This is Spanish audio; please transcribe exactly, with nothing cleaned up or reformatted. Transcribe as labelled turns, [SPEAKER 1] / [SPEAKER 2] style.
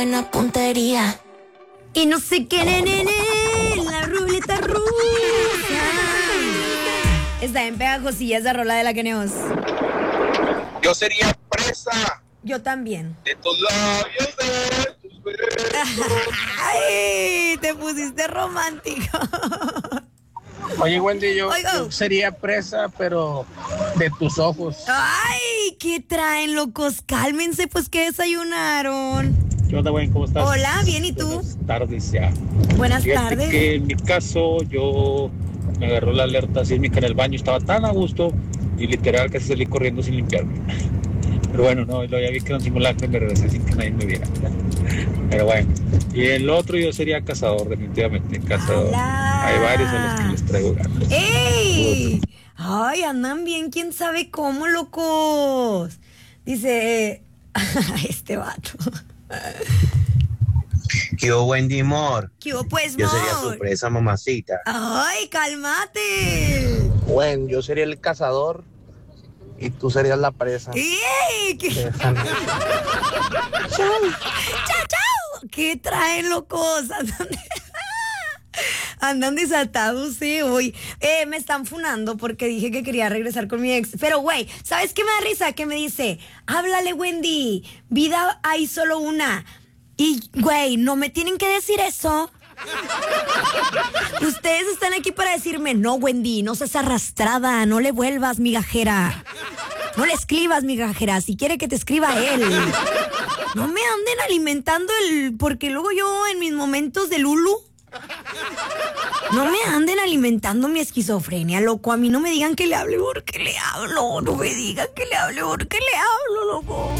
[SPEAKER 1] Buena puntería.
[SPEAKER 2] Y no sé qué, nene, la ruleta rusa. Está en pegajosilla esa rola de la que neos.
[SPEAKER 3] Yo sería presa
[SPEAKER 2] Yo también.
[SPEAKER 3] de tus labios, de tus besos.
[SPEAKER 2] Ay, te pusiste romántico.
[SPEAKER 4] Oye, Wendy, yo,
[SPEAKER 2] Oiga.
[SPEAKER 4] yo sería presa, pero de tus ojos.
[SPEAKER 2] Ay, ¿qué traen, locos? Cálmense, pues, ¿qué desayunaron?
[SPEAKER 4] ¿Qué onda, Wendy? ¿Cómo estás?
[SPEAKER 2] Hola, bien, ¿y tú?
[SPEAKER 4] Buenas tardes ya.
[SPEAKER 2] Buenas
[SPEAKER 4] Fíjate
[SPEAKER 2] tardes.
[SPEAKER 4] que en mi caso, yo me agarró la alerta sísmica en el baño, estaba tan a gusto y literal casi salí corriendo sin limpiarme. Pero bueno, no, lo ya vi que era un simulacro y me regresé sin que nadie me viera. Pero bueno, y el otro yo sería cazador, definitivamente, cazador.
[SPEAKER 2] ¡Hala!
[SPEAKER 4] Hay varios a los que les traigo ganas.
[SPEAKER 2] ¡Ey! Ay, andan bien, quién sabe cómo, locos. Dice, este vato.
[SPEAKER 5] ¿Qué hubo, Wendy Mor?
[SPEAKER 2] ¿Qué hubo, pues,
[SPEAKER 5] Yo sería
[SPEAKER 2] Mor?
[SPEAKER 5] su presa, mamacita.
[SPEAKER 2] Ay, cálmate.
[SPEAKER 6] Bueno, yo sería el cazador y tú serías la presa.
[SPEAKER 2] ¡Ey! ¿Qué? ¡Chao, chao! ¿Qué traen, locos? Andan, andan desatados, sí, hoy. Eh, me están funando porque dije que quería regresar con mi ex. Pero, güey, ¿sabes qué me da risa? Que me dice, háblale, Wendy, vida hay solo una. Y, güey, no me tienen que decir eso. Ustedes están aquí para decirme, no, Wendy, no seas arrastrada, no le vuelvas, migajera. No le escribas, migajera, si quiere que te escriba él. No me anden alimentando el... Porque luego yo en mis momentos de Lulu... No me anden alimentando mi esquizofrenia, loco. A mí no me digan que le hable porque le hablo. No me digan que le hable porque le hablo, loco.